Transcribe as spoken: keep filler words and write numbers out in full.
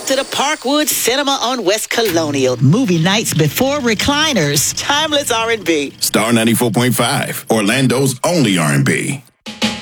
back to the Parkwood Cinema on West Colonial. Movie nights before recliners. Timeless R and B. Star ninety-four point five, Orlando's only R and B.